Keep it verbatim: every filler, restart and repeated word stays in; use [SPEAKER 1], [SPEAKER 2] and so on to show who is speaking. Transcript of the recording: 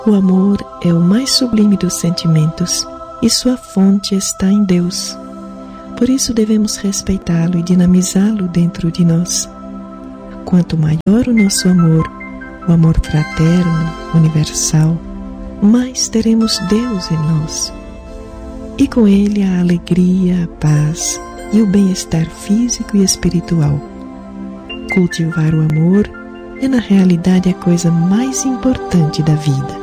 [SPEAKER 1] O amor é o mais sublime dos sentimentos e sua fonte está em Deus. Por isso devemos respeitá-lo e dinamizá-lo dentro de nós. Quanto maior o nosso amor, o amor fraterno, universal, mais teremos Deus em nós. E com Ele a alegria, a paz e o bem-estar físico e espiritual. Cultivar o amor é na realidade a coisa mais importante da vida.